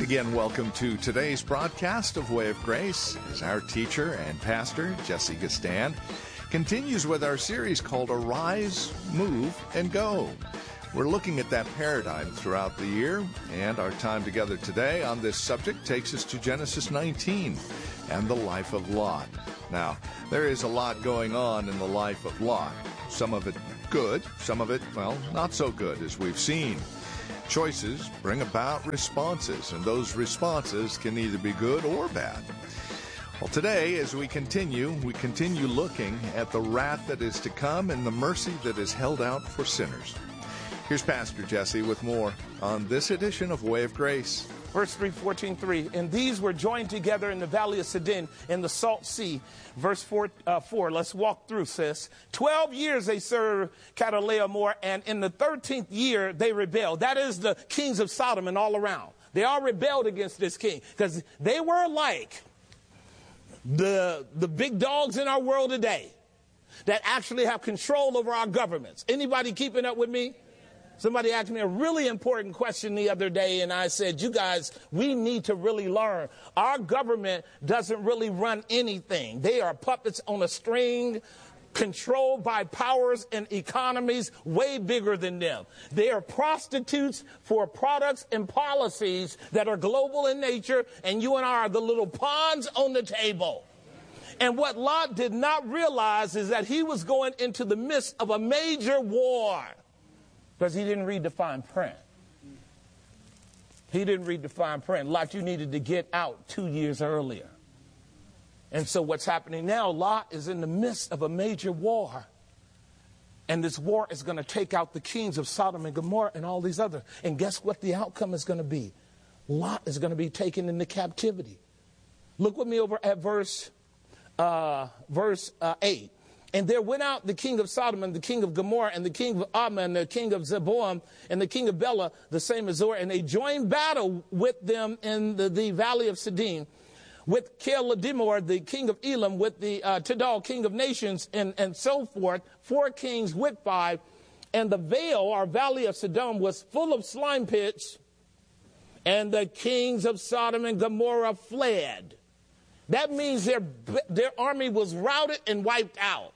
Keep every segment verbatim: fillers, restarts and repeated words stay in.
Again, welcome to today's broadcast of Way of Grace as our teacher and pastor, Jesse Gistand, continues with our series called Arise, Move, and Go. We're looking at that paradigm throughout the year, and our time together today on this subject takes us to Genesis nineteen and the life of Lot. Now, there is a lot going on in the life of Lot. Some of it good, some of it, well, not so good, as we've seen. Choices bring about responses, and those responses can either be good or bad. Well, today, as we continue, we continue looking at the wrath that is to come and the mercy that is held out for sinners. Here's Pastor Jesse with more on this edition of Way of Grace. Verse three, fourteen three, and these were joined together in the valley of Siddim in the salt sea. Verse four, uh, four, let's walk through, sis. Twelve years they served Chedorlaomer, and in the thirteenth year they rebelled. That is the kings of Sodom and all around. They all rebelled against this king because they were like the, the big dogs in our world today that actually have control over our governments. Anybody keeping up with me? Somebody asked me a really important question the other day, and I said, you guys, we need to really learn. Our government doesn't really run anything. They are puppets on a string, controlled by powers and economies way bigger than them. They are prostitutes for products and policies that are global in nature, and you and I are the little pawns on the table. And what Lot did not realize is that he was going into the midst of a major war. Because he didn't read the fine print. He didn't read the fine print. Lot, you needed to get out two years earlier. And so what's happening now, Lot is in the midst of a major war. And this war is going to take out the kings of Sodom and Gomorrah and all these others. And guess what the outcome is going to be? Lot is going to be taken into captivity. Look with me over at verse, uh, verse uh, eight. And there went out the king of Sodom and the king of Gomorrah and the king of Admah and the king of Zeboam and the king of Bela, the same as Zor. And they joined battle with them in the, the valley of Siddim, with Kedorlaomer, the king of Elam, with the uh, Tidal, king of nations, and, and so forth. Four kings with five. And the vale, or valley of Siddim, was full of slime pits. And the kings of Sodom and Gomorrah fled. That means their, their army was routed and wiped out.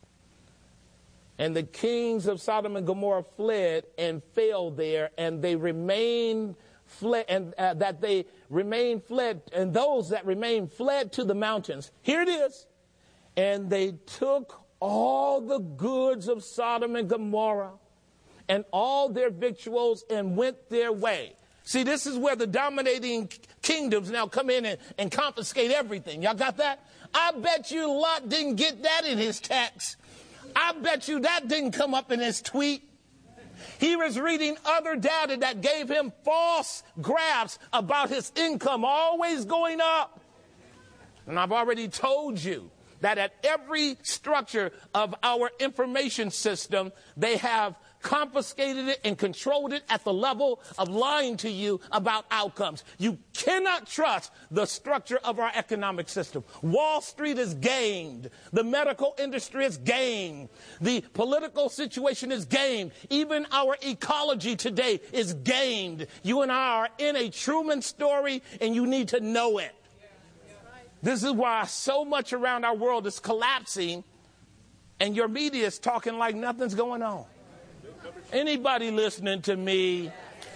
And the kings of Sodom and Gomorrah fled and fell there, and they remained fled, and uh, that they remained fled, and those that remained fled to the mountains. Here it is. And they took all the goods of Sodom and Gomorrah and all their victuals and went their way. See, this is where the dominating kingdoms now come in and, and confiscate everything. Y'all got that? I bet you Lot didn't get that in his text. I bet you that didn't come up in his tweet. He was reading other data that gave him false graphs about his income always going up. And I've already told you that at every structure of our information system, they have confiscated it and controlled it at the level of lying to you about outcomes. You cannot trust the structure of our economic system. Wall Street is gamed. The medical industry is gamed. The political situation is gamed. Even our ecology today is gamed. You and I are in a Truman story, and you need to know it. This is why so much around our world is collapsing, and your media is talking like nothing's going on. Anybody listening to me?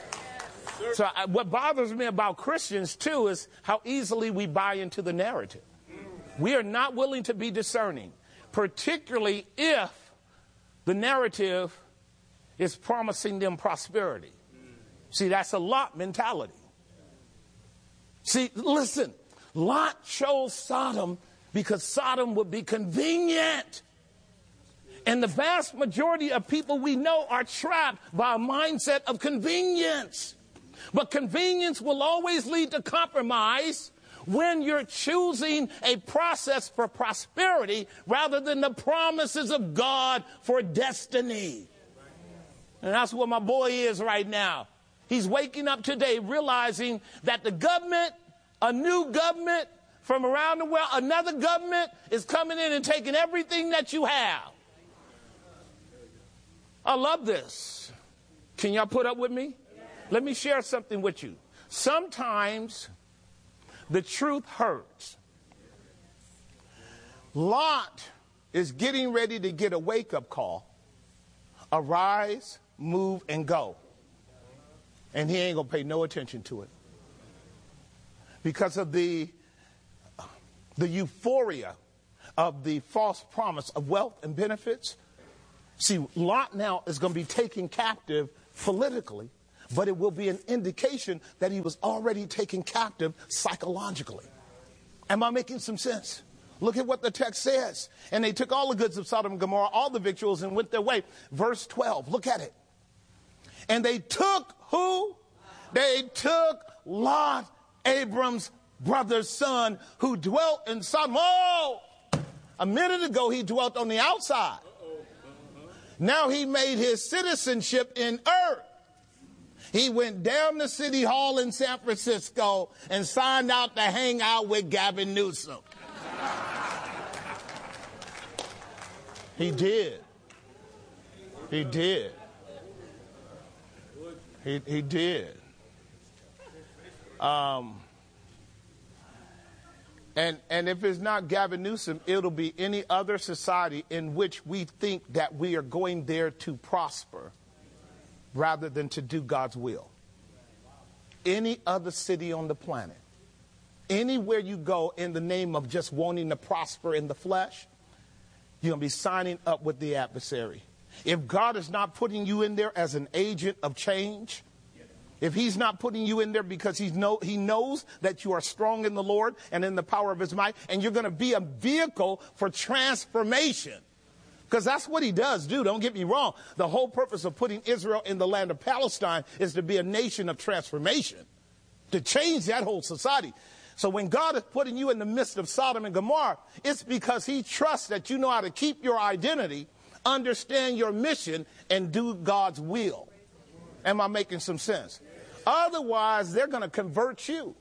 So I, what bothers me about Christians, too, is how easily we buy into the narrative. We are not willing to be discerning, particularly if the narrative is promising them prosperity. See, that's a Lot mentality. See, listen, Lot chose Sodom because Sodom would be convenient. And the vast majority of people we know are trapped by a mindset of convenience. But convenience will always lead to compromise when you're choosing a process for prosperity rather than the promises of God for destiny. And that's what my boy is right now. He's waking up today realizing that the government, a new government from around the world, another government is coming in and taking everything that you have. I love this. Can y'all put up with me? Let me share something with you. Sometimes the truth hurts. Lot is getting ready to get a wake-up call. Arise, move, and go. And he ain't going to pay no attention to it. Because of the, the euphoria of the false promise of wealth and benefits. See, Lot now is going to be taken captive politically, but it will be an indication that he was already taken captive psychologically. Am I making some sense? Look at what the text says. And they took all the goods of Sodom and Gomorrah, all the victuals, and went their way. Verse twelve, look at it. And they took who? They took Lot, Abram's brother's son, who dwelt in Sodom. Oh, a minute ago he dwelt on the outside. Now he made his citizenship in earth. He went down to City Hall in San Francisco and signed out to hang out with Gavin Newsom. He did. He did. He, he did. Um, and, and if it's not Gavin Newsom, it'll be any other society in which we think that we are going there to prosper rather than to do God's will. Any other city on the planet. Anywhere you go in the name of just wanting to prosper in the flesh, you're going to be signing up with the adversary. If God is not putting you in there as an agent of change, if he's not putting you in there because he's know, he knows that you are strong in the Lord and in the power of his might, and you're going to be a vehicle for transformation. Because that's what he does do. Don't get me wrong. The whole purpose of putting Israel in the land of Palestine is to be a nation of transformation, to change that whole society. So when God is putting you in the midst of Sodom and Gomorrah, it's because he trusts that you know how to keep your identity, understand your mission, and do God's will. Am I making some sense? Otherwise, they're going to convert you.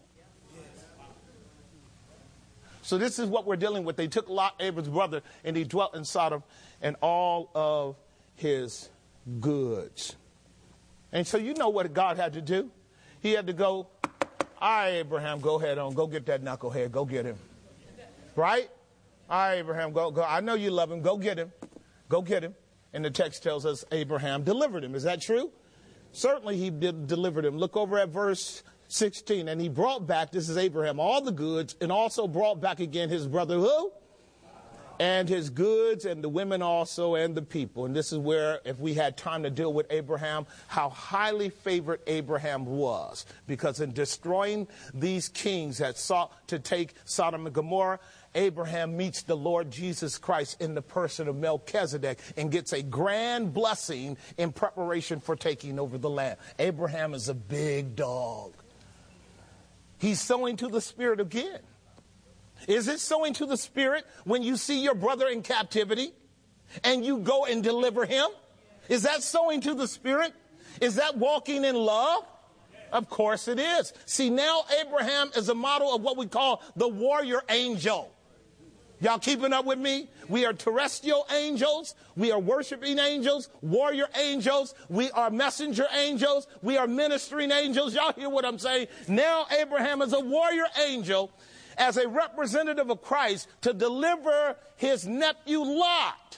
So this is what we're dealing with. They took Lot, Abram's brother, and he dwelt in Sodom and all of his goods. And so you know what God had to do. He had to go, all right, Abraham, go ahead on. Go get that knucklehead. Go get him. Right? All right, Abraham, go, go. I know you love him. Go get him. Go get him. And the text tells us Abraham delivered him. Is that true? Certainly he did delivered him. Look over at verse sixteen. And he brought back, this is Abraham, all the goods, and also brought back again his brother who? And his goods, and the women also, and the people. And this is where, if we had time to deal with Abraham, how highly favored Abraham was. Because in destroying these kings that sought to take Sodom and Gomorrah, Abraham meets the Lord Jesus Christ in the person of Melchizedek and gets a grand blessing in preparation for taking over the land. Abraham is a big dog. He's sowing to the Spirit again. Is it sowing to the Spirit when you see your brother in captivity and you go and deliver him? Is that sowing to the Spirit? Is that walking in love? Of course it is. See, now Abraham is a model of what we call the warrior angel. Y'all keeping up with me? We are terrestrial angels. We are worshiping angels, warrior angels. We are messenger angels. We are ministering angels. Y'all hear what I'm saying? Now Abraham is a warrior angel as a representative of Christ to deliver his nephew Lot,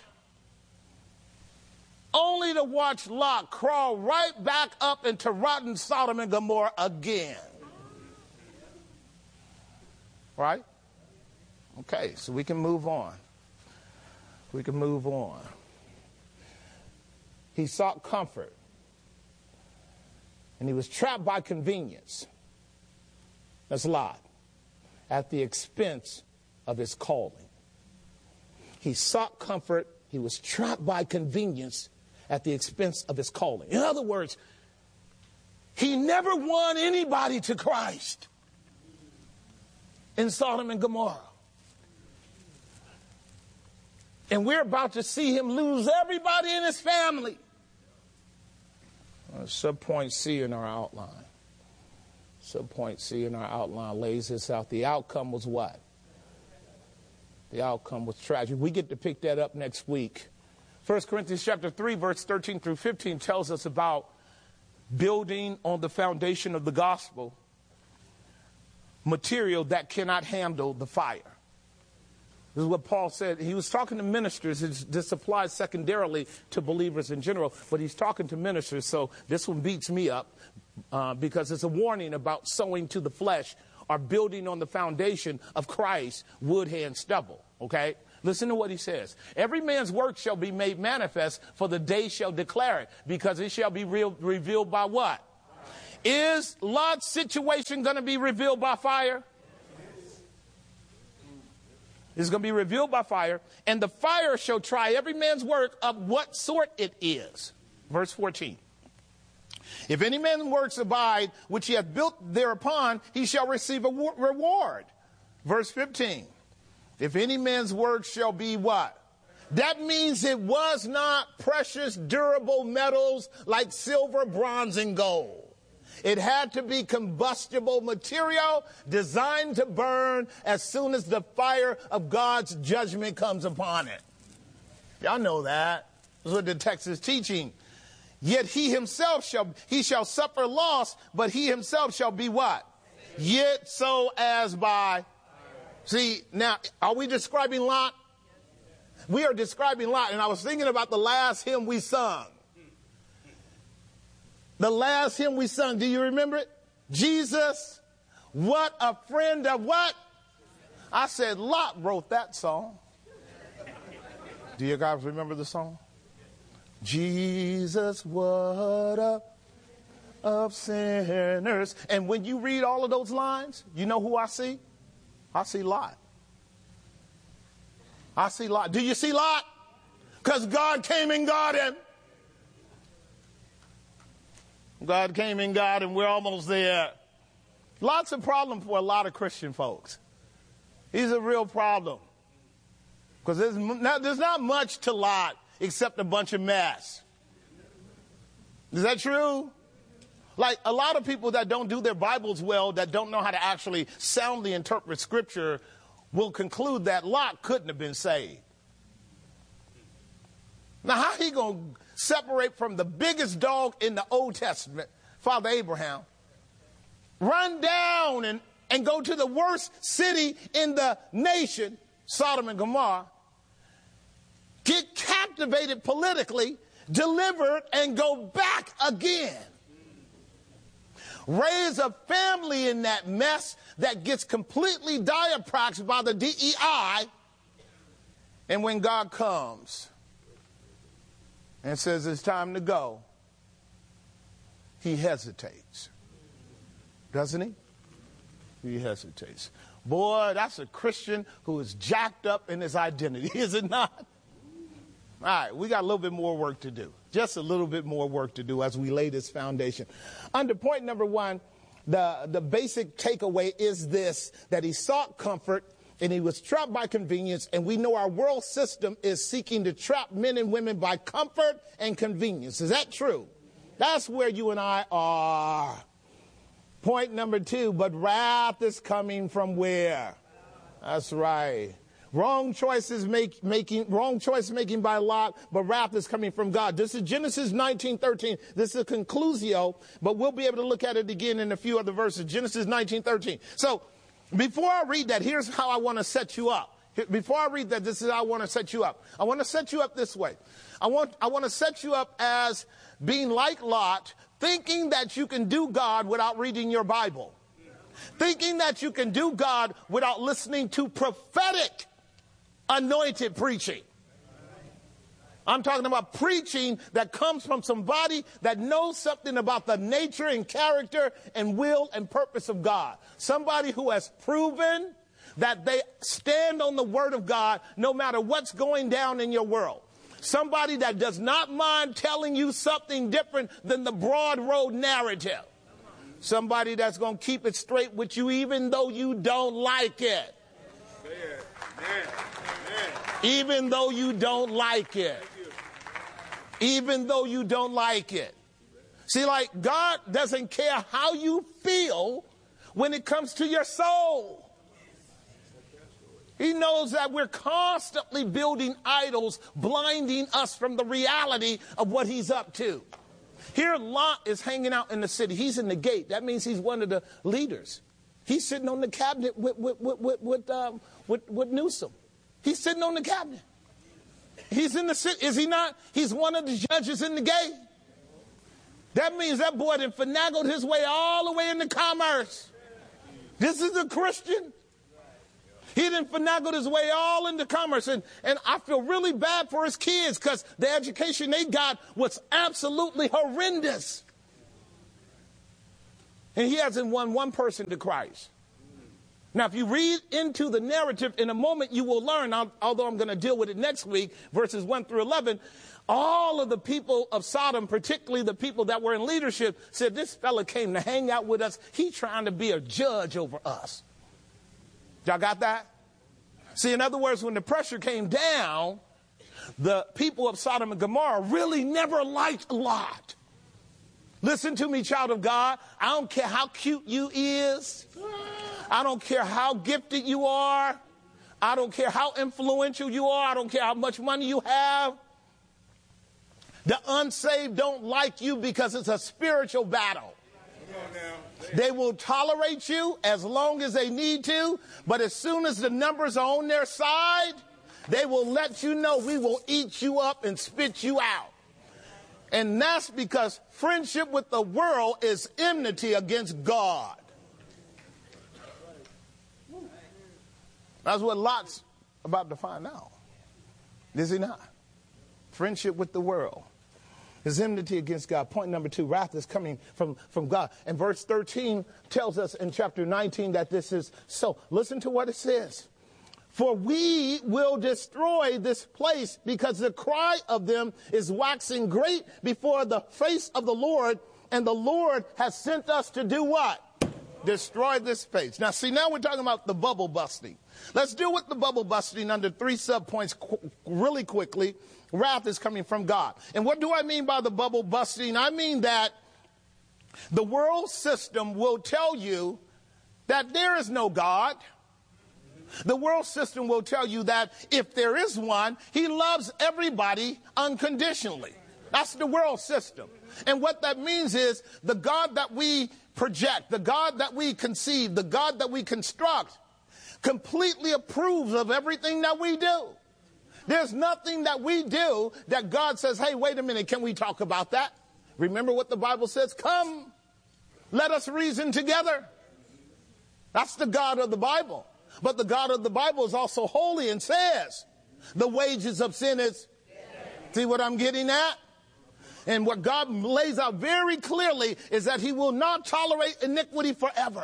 only to watch Lot crawl right back up into rotten Sodom and Gomorrah again. Right? Okay, so we can move on. We can move on. He sought comfort, and he was trapped by convenience. That's Lot. At the expense of his calling. He sought comfort. He was trapped by convenience at the expense of his calling. In other words, he never won anybody to Christ in Sodom and Gomorrah. And we're about to see him lose everybody in his family. Uh, subpoint C in our outline. Subpoint C in our outline lays this out. The outcome was what? The outcome was tragic. We get to pick that up next week. First Corinthians chapter three, verse thirteen through fifteen tells us about building on the foundation of the gospel material that cannot handle the fire. This is what Paul said. He was talking to ministers. This applies secondarily to believers in general, but he's talking to ministers. So this one beats me up uh, because it's a warning about sowing to the flesh or building on the foundation of Christ, wood, hay, and stubble. Okay? Listen to what he says. Every man's work shall be made manifest, for the day shall declare it, because it shall be real, revealed by what? Is Lot's situation going to be revealed by fire? It's going to be revealed by fire, and the fire shall try every man's work of what sort it is. Verse fourteen. If any man's works abide, which he hath built thereupon, he shall receive a reward. Verse fifteen. If any man's work shall be what? That means it was not precious, durable metals like silver, bronze, and gold. It had to be combustible material designed to burn as soon as the fire of God's judgment comes upon it. Y'all know that. That's what the text is teaching. Yet he himself shall, he shall suffer loss, but he himself shall be what? Yet so as by. See, now, are we describing Lot? We are describing Lot, and I was thinking about the last hymn we sung. The last hymn we sung, do you remember it? Jesus, what a friend of what? I said Lot wrote that song. Do you guys remember the song? Jesus, what a of sinners. And when you read all of those lines, you know who I see? I see Lot. I see Lot. Do you see Lot? Because God came and got him. God came and got him. We're almost there. Lot's a problem for a lot of Christian folks. He's a real problem. Because there's not, there's not much to Lot except a bunch of mess. Is that true? Like a lot of people that don't do their Bibles well, that don't know how to actually soundly interpret Scripture, will conclude that Lot couldn't have been saved. Now, how he going to separate from the biggest dog in the Old Testament, Father Abraham, run down and, and go to the worst city in the nation, Sodom and Gomorrah, get captivated politically, delivered, and go back again? Raise a family in that mess that gets completely diapraxed by the D E I, and when God comes and says it's time to go, he hesitates. Doesn't he? He hesitates. Boy, that's a Christian who is jacked up in his identity, is it not? All right, we got a little bit more work to do. Just a little bit more work to do as we lay this foundation. Under point number one, the, the basic takeaway is this, that he sought comfort and he was trapped by convenience, and we know our world system is seeking to trap men and women by comfort and convenience. Is that true? That's where you and I are. Point number two, but wrath is coming from where? That's right. Wrong choices make, making, wrong choice making by Lot, but wrath is coming from God. This is Genesis nineteen thirteen. This is a conclusio, but we'll be able to look at it again in a few other verses. Genesis nineteen thirteen. So before I read that, here's how I want to set you up. Before I read that, this is how I want to set you up. I want to set you up this way. I want, I want to set you up as being like Lot, thinking that you can do God without reading your Bible. Thinking that you can do God without listening to prophetic anointed preaching. I'm talking about preaching that comes from somebody that knows something about the nature and character and will and purpose of God. Somebody who has proven that they stand on the word of God no matter what's going down in your world. Somebody that does not mind telling you something different than the broad road narrative. Somebody that's going to keep it straight with you even though you don't like it. Even though you don't like it. Even though you don't like it. See, like, God doesn't care how you feel when it comes to your soul. He knows that we're constantly building idols, blinding us from the reality of what he's up to. Here, Lot is hanging out in the city. He's in the gate. That means he's one of the leaders. He's sitting on the cabinet with, with, with, with, with, um, with, with Newsom. He's sitting on the cabinet. He's in the city. Is he not? He's one of the judges in the game. That means that boy done finagled his way all the way into commerce. This is a Christian. He done finagled his way all into commerce. And, and I feel really bad for his kids because the education they got was absolutely horrendous. And he hasn't won one person to Christ. Now, if you read into the narrative in a moment, you will learn, although I'm going to deal with it next week, verses one through eleven, all of the people of Sodom, particularly the people that were in leadership, said, this fella came to hang out with us. He's trying to be a judge over us. Y'all got that? See, in other words, when the pressure came down, the people of Sodom and Gomorrah really never liked Lot. Listen to me, child of God. I don't care how cute you is. I don't care how gifted you are. I don't care how influential you are. I don't care how much money you have. The unsaved don't like you because it's a spiritual battle. They will tolerate you as long as they need to, but as soon as the numbers are on their side, they will let you know we will eat you up and spit you out. And that's because friendship with the world is enmity against God. That's what Lot's about to find out. Is he not? Friendship with the world is enmity against God. Point number two, wrath is coming from, from God. And verse thirteen tells us in chapter nineteen that this is so. Listen to what it says. For we will destroy this place because the cry of them is waxing great before the face of the Lord. And the Lord has sent us to do what? Destroy this place. Now, see, now we're talking about the bubble busting. Let's deal with the bubble busting under three subpoints qu- really quickly. Wrath is coming from God. And what do I mean by the bubble busting? I mean that the world system will tell you that there is no God. The world system will tell you that if there is one, he loves everybody unconditionally. That's the world system. And what that means is the God that we project, the God that we conceive, the God that we construct, completely approves of everything that we do. There's nothing that we do that God says, hey, wait a minute, can we talk about that? Remember what the Bible says? Come, let us reason together. That's the God of the Bible. But the God of the Bible is also holy and says the wages of sin is. See what I'm getting at? And what God lays out very clearly is that he will not tolerate iniquity forever.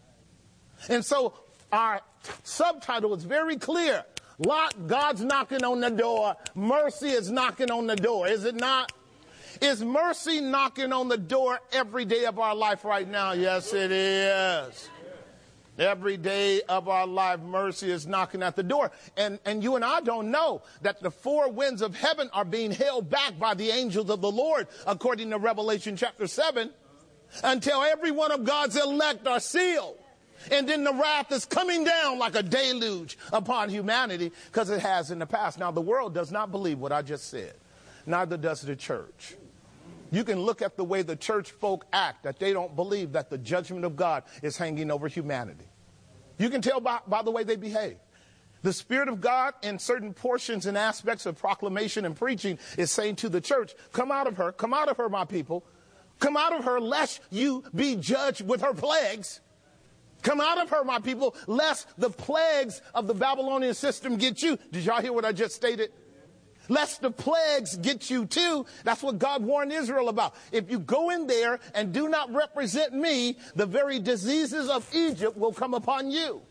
And so our subtitle is very clear. Lot, God's knocking on the door. Mercy is knocking on the door. Is it not? Is mercy knocking on the door every day of our life right now? Yes, it is. Every day of our life, mercy is knocking at the door. And, and you and I don't know that the four winds of heaven are being held back by the angels of the Lord, according to Revelation chapter seven, until every one of God's elect are sealed. And then the wrath is coming down like a deluge upon humanity, because it has in the past. Now, the world does not believe what I just said. Neither does the church. You can look at the way the church folk act, that they don't believe that the judgment of God is hanging over humanity. You can tell by, by the way they behave. The Spirit of God in certain portions and aspects of proclamation and preaching is saying to the church, come out of her, come out of her, my people. Come out of her, lest you be judged with her plagues. Come out of her, my people, lest the plagues of the Babylonian system get you. Did y'all hear what I just stated? Lest the plagues get you too. That's what God warned Israel about. If you go in there and do not represent me, the very diseases of Egypt will come upon you.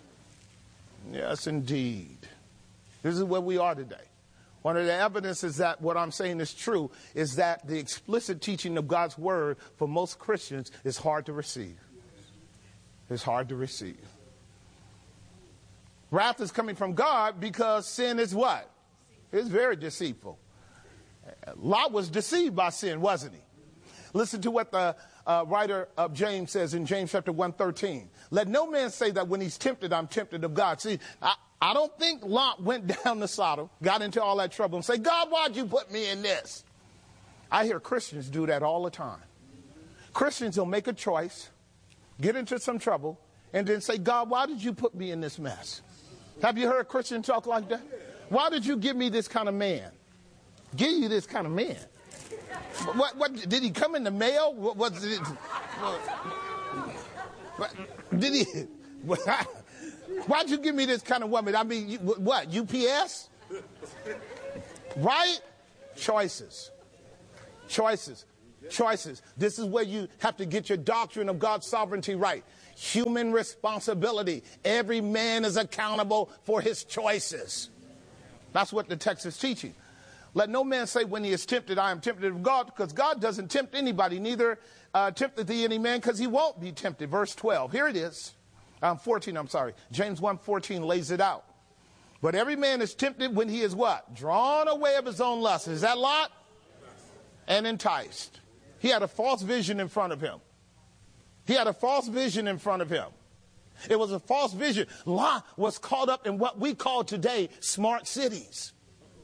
Yes, indeed. This is where we are today. One of the evidences that what I'm saying is true is that the explicit teaching of God's word for most Christians is hard to receive. It's hard to receive. Wrath is coming from God because sin is what? It's very deceitful. Lot was deceived by sin, wasn't he? Listen to what the uh, writer of James says in James chapter one thirteen. Let no man say that when he's tempted, I'm tempted of God. See, I, I don't think Lot went down to Sodom, got into all that trouble and say, God, why'd you put me in this? I hear Christians do that all the time. Christians will make a choice, get into some trouble, and then say, God, why did you put me in this mess? Have you heard a Christian talk like that? Why did you give me this kind of man? Give you this kind of man? What, what, did he come in the mail? What, was it? What, did he? Why'd you give me this kind of woman? I mean, you, what, U P S? Right? Choices. Choices. Choices. This is where you have to get your doctrine of God's sovereignty right. Human responsibility. Every man is accountable for his choices. That's what the text is teaching. Let no man say when he is tempted, I am tempted of God, because God doesn't tempt anybody, neither uh, tempteth he any man, because he won't be tempted. Verse twelve. Here it is. Um, fourteen, I'm sorry. James one fourteen lays it out. But every man is tempted when he is what? Drawn away of his own lust. Is that Lot? And enticed. He had a false vision in front of him. He had a false vision in front of him. It was a false vision. Lot was caught up in what we call today smart cities.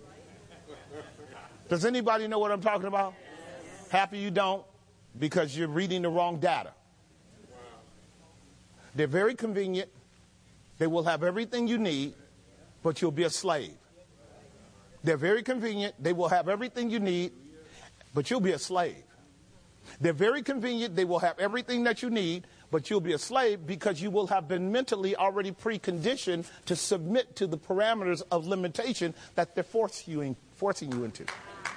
Does anybody know what I'm talking about? Happy you don't, because you're reading the wrong data. They're very convenient. They will have everything you need, but you'll be a slave. They're very convenient. They will have everything you need, but you'll be a slave. They're very convenient. They will have everything that you need, but you'll be a slave, because you will have been mentally already preconditioned to submit to the parameters of limitation that they're forcing you, in, forcing you into.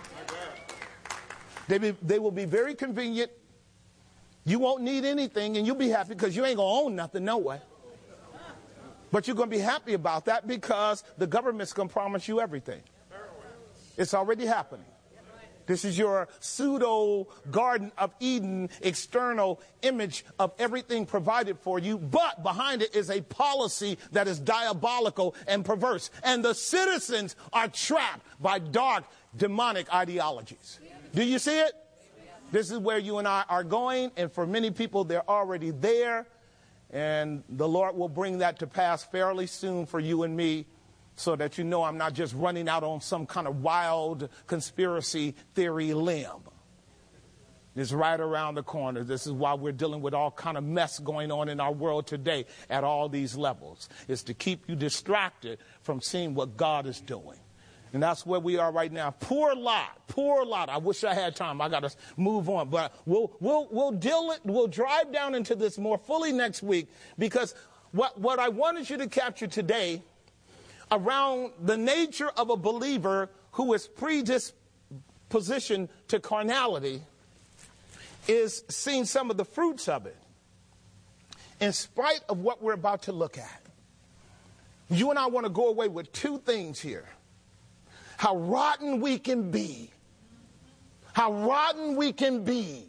They, be, they will be very convenient. You won't need anything, and you'll be happy because you ain't going to own nothing no way. But you're going to be happy about that because the government's going to promise you everything. It's already happening. This is your pseudo Garden of Eden external image of everything provided for you, but behind it is a policy that is diabolical and perverse. And the citizens are trapped by dark, demonic ideologies. Do you see it? This is where you and I are going, and for many people, they're already there, and the Lord will bring that to pass fairly soon for you and me, so that you know I'm not just running out on some kind of wild conspiracy theory limb. It's right around the corner. This is why we're dealing with all kind of mess going on in our world today at all these levels. It's to keep you distracted from seeing what God is doing. And that's where we are right now. Poor Lot, poor Lot. I wish I had time. I got to move on. But we'll we'll we'll deal it. We'll drive down into this more fully next week, because what what I wanted you to capture today around the nature of a believer who is predispositioned to carnality is seeing some of the fruits of it. In spite of what we're about to look at, you and I want to go away with two things here. How rotten we can be. How rotten we can be.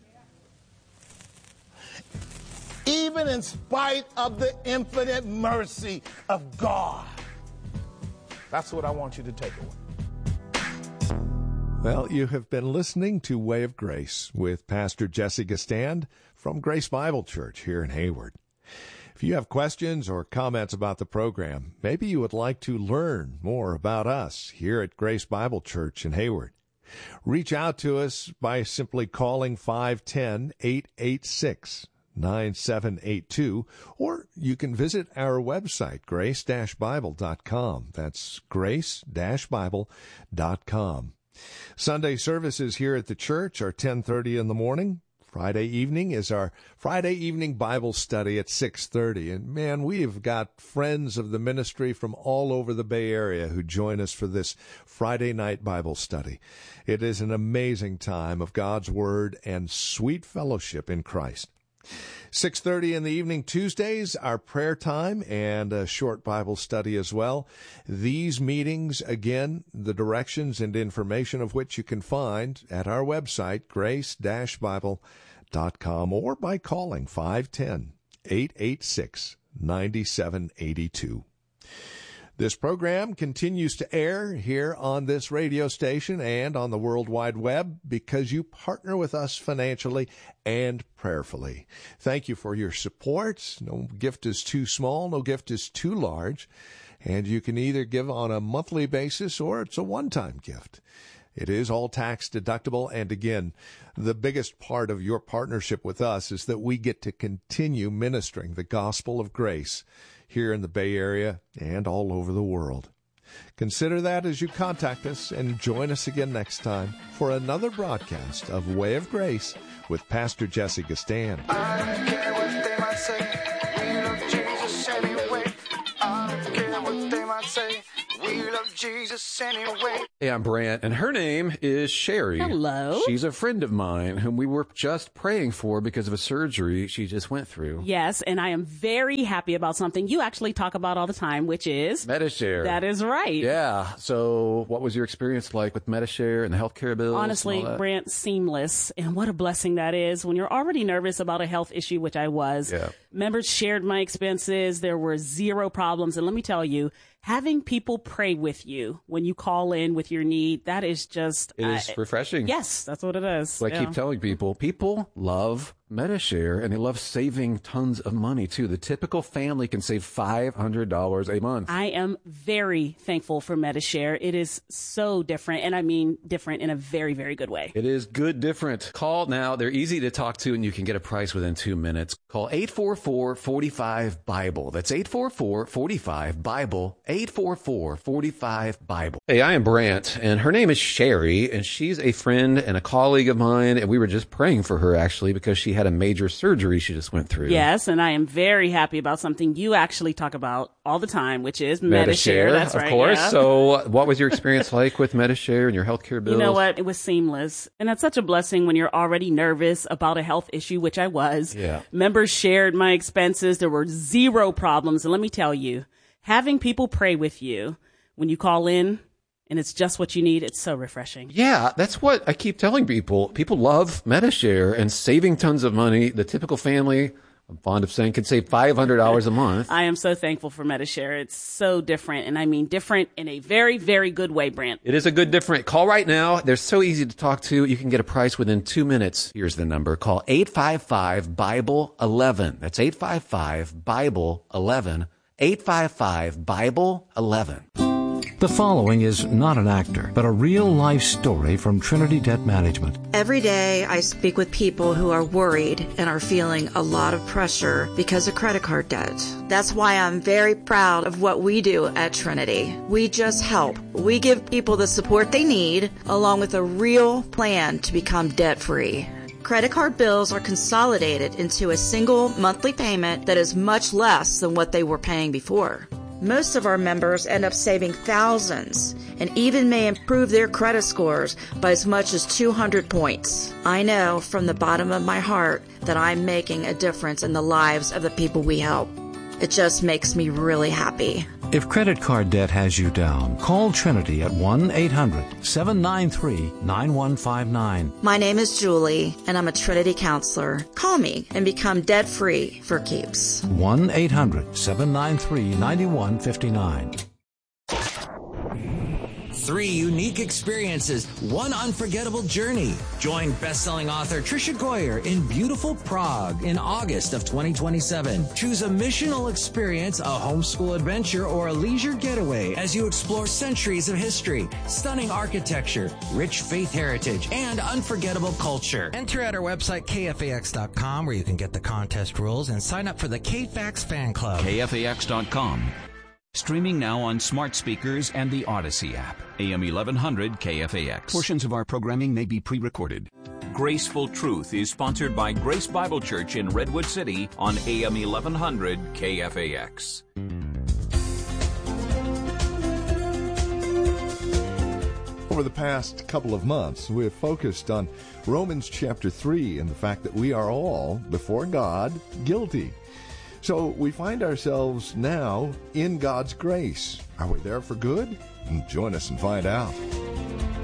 Even in spite of the infinite mercy of God. That's what I want you to take away. Well, you have been listening to Way of Grace with Pastor Jesse Gistand from Grace Bible Church here in Hayward. If you have questions or comments about the program, maybe you would like to learn more about us here at Grace Bible Church in Hayward, reach out to us by simply calling five one zero, eight eight six, nine seven eight two, or you can visit our website, grace dash bible dot com. That's grace dash bible dot com. Sunday services here at the church are ten thirty in the morning. Friday evening is our Friday evening Bible study at six thirty. And man, we've got friends of the ministry from all over the Bay Area who join us for this Friday night Bible study. It is an amazing time of God's Word and sweet fellowship in Christ. six thirty in the evening Tuesdays, our prayer time and a short Bible study as well. These meetings, again, the directions and information of which you can find at our website, grace dash bible dot com, or by calling five one zero, eight eight six, nine seven eight two. This program continues to air here on this radio station and on the World Wide Web because you partner with us financially and prayerfully. Thank you for your support. No gift is too small, no gift is too large, and you can either give on a monthly basis or it's a one-time gift. It is all tax deductible. And again, the biggest part of your partnership with us is that we get to continue ministering the gospel of grace here in the Bay Area and all over the world. Consider that as you contact us, and join us again next time for another broadcast of Way of Grace with Pastor Jesse Gistand. I don't care what they might say. We love Jesus anyway. I don't care what they might say. We love Jesus anyway. Hey, I'm Brant, and her name is Sherry. Hello. She's a friend of mine whom we were just praying for because of a surgery she just went through. Yes, and I am very happy about something you actually talk about all the time, which is Medi-Share. That is right. Yeah. So what was your experience like with Medi-Share and the healthcare bills? Honestly, Brant, seamless. And what a blessing that is when you're already nervous about a health issue, which I was. Yeah. Members shared my expenses. There were zero problems. And let me tell you, having people pray with you when you call in with your need, that is just... It is uh, refreshing. Yes, that's what it is. So I yeah. keep telling people, people love Medi-Share, and they love saving tons of money, too. The typical family can save five hundred dollars a month. I am very thankful for Medi-Share. It is so different, and I mean different in a very, very good way. It is good different. Call now. They're easy to talk to, and you can get a price within two minutes. Call eight four four, four five, Bible. That's eight four four, four five, Bible, eight four four, four five, Bible. Hey, I am Brant, and her name is Sherry, and she's a friend and a colleague of mine, and we were just praying for her, actually, because she had a major surgery she just went through. Yes, and I am very happy about something you actually talk about all the time, which is Medi-Share. That's right. Of course. Yeah. So what was your experience like with Medi-Share and your healthcare bills? You know what? It was seamless. And that's such a blessing when you're already nervous about a health issue, which I was. Yeah. Members shared my expenses. There were zero problems. And let me tell you, having people pray with you when you call in, and it's just what you need, it's so refreshing. Yeah, that's what I keep telling people. People love Medi-Share and saving tons of money. The typical family, I'm fond of saying, can save five hundred dollars a month. I am so thankful for Medi-Share. It's so different, and I mean different in a very, very good way, Brant. It is a good different. Call right now. They're so easy to talk to. You can get a price within two minutes. Here's the number. Call eight five five, Bible, eleven. That's eight five five, Bible, eleven. eight five five, Bible, eleven. The following is not an actor, but a real-life story from Trinity Debt Management. Every day I speak with people who are worried and are feeling a lot of pressure because of credit card debt. That's why I'm very proud of what we do at Trinity. We just help. We give people the support they need, along with a real plan to become debt-free. Credit card bills are consolidated into a single monthly payment that is much less than what they were paying before. Most of our members end up saving thousands and even may improve their credit scores by as much as two hundred points. I know from the bottom of my heart that I'm making a difference in the lives of the people we help. It just makes me really happy. If credit card debt has you down, call Trinity at one eight hundred, seven nine three, nine one five nine. My name is Julie, and I'm a Trinity counselor. Call me and become debt-free for keeps. one eight hundred, seven nine three, nine one five nine. Three unique experiences, one unforgettable journey. Join best-selling author Tricia Goyer in beautiful Prague in August of twenty twenty-seven. Choose a missional experience, a homeschool adventure, or a leisure getaway as you explore centuries of history, stunning architecture, rich faith heritage, and unforgettable culture. Enter at our website, K F A X dot com, where you can get the contest rules and sign up for the K F A X fan club. K F A X dot com. Streaming now on smart speakers and the Odyssey app. A M eleven hundred K F A X. Portions of our programming may be pre-recorded. Graceful Truth is sponsored by Grace Bible Church in Redwood City on A M eleven hundred K F A X. Over the past couple of months, we have focused on Romans chapter three and the fact that we are all, before God, guilty. So we find ourselves now in God's grace. Are we there for good? Join us and find out.